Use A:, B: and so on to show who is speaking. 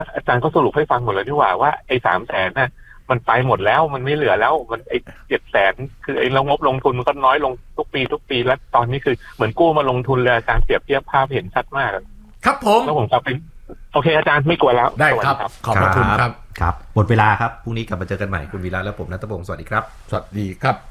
A: อาจารย์ก็สรุปให้ฟังหมดเลยที่ว่าไอ้300,000น่ะมันไปหมดแล้วมันไม่เหลือแล้วมันไอ้700,000คือไอ้เรางบลงทุนมันก็น้อยลงทุกปีแล้วตอนนี้คือเหมือนกู้มาลงทุนเลยอาจารย์เปรียบเทียบภาพเห็นชัดมาก
B: ครับผม
A: แล้วผมก็เป็นโอเคอาจารย์ไม่กลัวแล้ว
B: ได้ครับขอบพระคุณครับ
C: ครับหมดเวลาครับพรุ่งนี้กลับมาเจอกันใหม่คุณวีระและผมณัฐพงศ์สวัสดีครับ
B: สวัสดีครับ